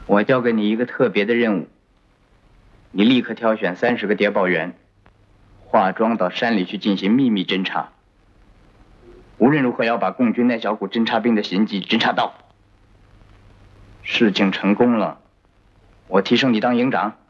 我交给你一个特别的任务，你立刻挑选30个谍报员，化妆到山里去进行秘密侦查。无论如何要把共军那小股侦察兵的行迹侦察到。事情成功了，我提升你当营长。